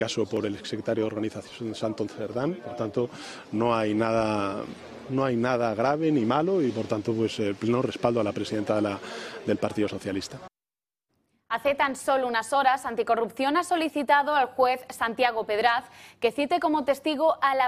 caso por el exsecretario de organización Santos Cerdán. Por tanto, no hay nada grave ni malo y, por tanto, pues pleno respaldo a la presidenta del Partido Socialista. Hace tan solo unas horas, Anticorrupción ha solicitado al juez Santiago Pedraz que cite como testigo a la